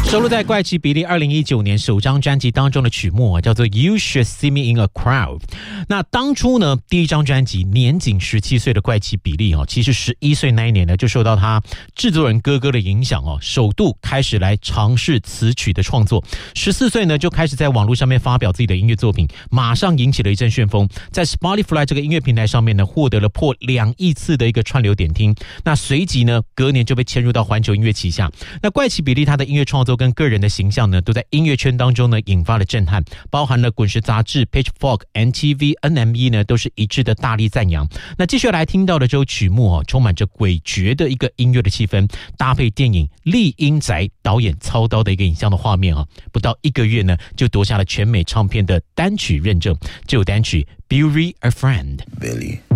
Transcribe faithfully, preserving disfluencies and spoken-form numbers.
收录在怪奇比利二零一九年首张专辑当中的曲目啊，叫做 You Should See Me in a Crowd。那当初呢，第一张专辑年仅十七岁的怪奇比利哦，其实十一岁那一年呢，就受到他制作人哥哥的影响哦，首度开始来尝试词曲的创作。十四岁呢，就开始在网络上面发表自己的音乐作品，马上引起了一阵旋风，在 Spotify 这个音乐平台上面呢，获得了破两亿次的一个串流点听。那随即呢，隔年就被签入到环球音乐旗下。那怪奇比利他的音乐创作跟个人的形象呢，都在音乐圈当中呢引发了震撼，包含了滚石杂志、Pitchfork、M T V、N M E 呢都是一致的大力赞扬。那接下来听到的这首曲目哦，充满着诡谲的一个音乐的气氛，搭配电影《丽英宅》导演操刀的一个影像的画面啊，不到一个月呢就夺下了全美唱片的单曲认证。这首单曲《Bury a Friend》。 Billy